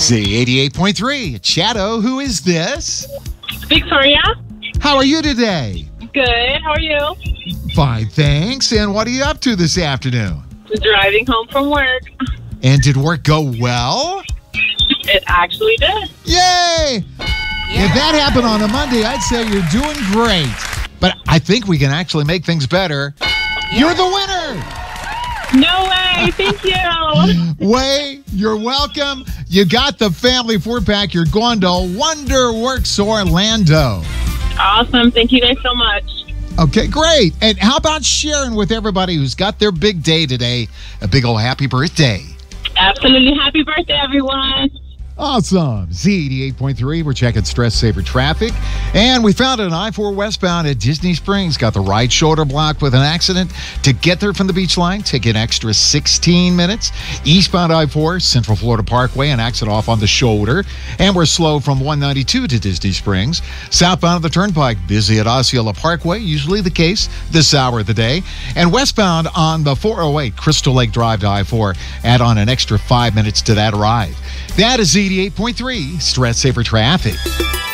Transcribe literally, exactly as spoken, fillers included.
Z eighty-eight point three. Shadow, who is this? Victoria. How are you today? Good. How are you? Fine, thanks. And what are you up to this afternoon? Driving home from work. And did work go well? It actually did. Yay! If that happened on a Monday, I'd say you're doing great. But I think we can actually make things better. You're the winner! No way. Thank you. Way, you're welcome. You got the family four-pack. You're going to WonderWorks Orlando. Awesome. Thank you guys so much. Okay, great. And how about sharing with everybody who's got their big day today? A big old happy birthday. Absolutely. Happy birthday, everyone. Awesome. Z eighty-eight point three, we're checking stress saver traffic. And we found an I four westbound at Disney Springs. Got the right shoulder blocked with an accident. To get there from the beach line, take an extra sixteen minutes. Eastbound I four, Central Florida Parkway, an exit off on the shoulder. And we're slow from one ninety-two to Disney Springs. Southbound of the Turnpike, busy at Osceola Parkway, usually the case this hour of the day. And westbound on the four oh eight, Crystal Lake Drive to I four, add on an extra five minutes to that ride. That is Z eighty-eight point three, stress saver traffic.